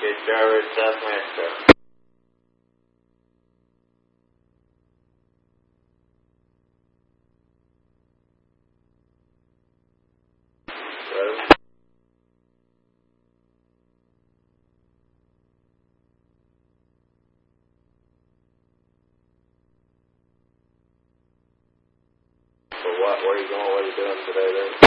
Gate driver, Taskmaster. So what are you going, what are you doing today then?